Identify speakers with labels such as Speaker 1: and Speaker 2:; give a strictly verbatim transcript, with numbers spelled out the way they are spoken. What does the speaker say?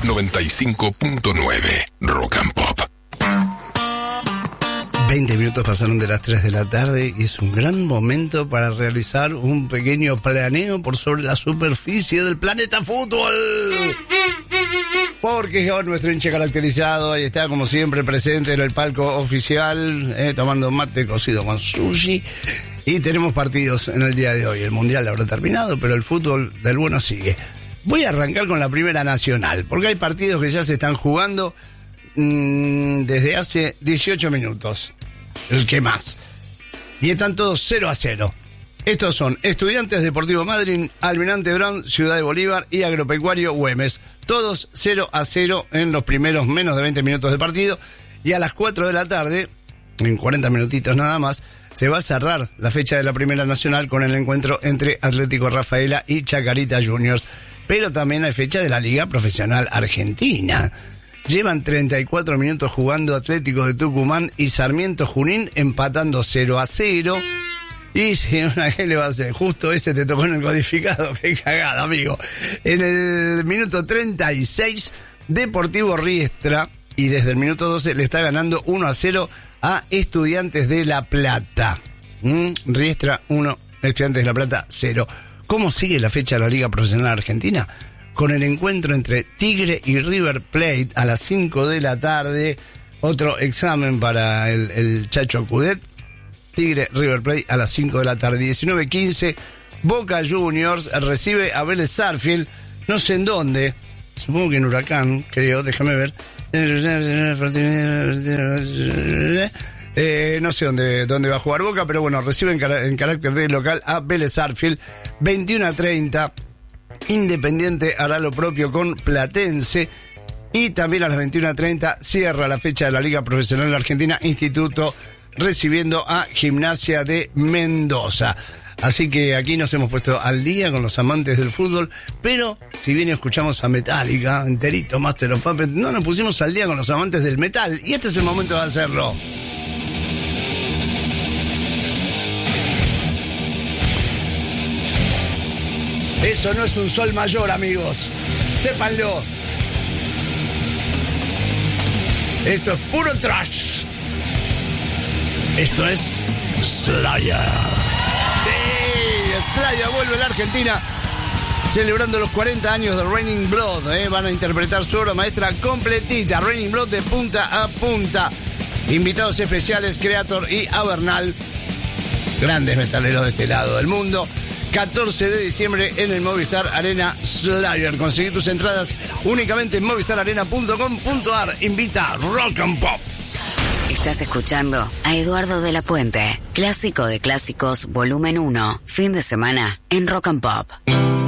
Speaker 1: noventa y cinco punto nueve Rock and Pop.
Speaker 2: veinte minutos pasaron de las tres de la tarde y es un gran momento para realizar un pequeño planeo por sobre la superficie del planeta fútbol. Porque nuestro hincha caracterizado ahí está como siempre presente en el palco oficial, eh, tomando mate cocido con sushi. Y tenemos partidos en el día de hoy. El mundial habrá terminado, pero el fútbol del bueno sigue. Voy a arrancar con la Primera Nacional, porque hay partidos que ya se están jugando mmm, desde hace dieciocho minutos. El que más. Y están todos cero a cero. Estos son Estudiantes Deportivo Madryn, Almirante Brown, Ciudad de Bolívar y Agropecuario Güemes. Todos cero a cero en los primeros menos de veinte minutos de partido. Y a las cuatro de la tarde, en cuarenta minutitos nada más, se va a cerrar la fecha de la Primera Nacional con el encuentro entre Atlético Rafaela y Chacarita Juniors. Pero también hay fecha de la Liga Profesional Argentina. Llevan treinta y cuatro minutos jugando Atlético de Tucumán y Sarmiento Junín empatando cero a cero. Y si una que le va a hacer, justo ese te tocó en el codificado, qué cagada, amigo. En el minuto treinta y seis, Deportivo Riestra, y desde el minuto doce le está ganando uno a cero a Estudiantes de La Plata. ¿Mm? Riestra uno, Estudiantes de La Plata cero. ¿Cómo sigue la fecha de la Liga Profesional Argentina? Con el encuentro entre Tigre y River Plate a las cinco de la tarde. Otro examen para el, el Chacho Cudet. Tigre River Plate a las cinco de la tarde. diecinueve quince, Boca Juniors recibe a Vélez Sarsfield. No sé en dónde. Supongo que en Huracán, creo. Déjame ver. Eh, no sé dónde, dónde va a jugar Boca, pero bueno, recibe en, car- en carácter de local a Vélez Sarsfield. veintiuno a treinta. Independiente hará lo propio con Platense. Y también a las veintiuno a treinta cierra la fecha de la Liga Profesional de Argentina, Instituto recibiendo a Gimnasia de Mendoza. Así que aquí nos hemos puesto al día con los amantes del fútbol, pero si bien escuchamos a Metallica, enterito, Master of Puppets, no nos pusimos al día con los amantes del metal, y este es el momento de hacerlo. Eso no es un sol mayor, amigos. Sépanlo. Esto es puro trash. Esto es Slayer. Sí, Slayer vuelve a la Argentina celebrando los cuarenta años de Raining Blood. ¿eh? Van a interpretar su obra maestra completita, Raining Blood de punta a punta. Invitados especiales, Creator y Avernal. Grandes metaleros de este lado del mundo. catorce de diciembre en el Movistar Arena Slayer. Conseguí tus entradas únicamente en movistar arena punto com punto a r. Invita Rock and Pop.
Speaker 3: Estás escuchando a Eduardo de la Puente. Clásico de clásicos, volumen uno. Fin de semana en Rock and Pop.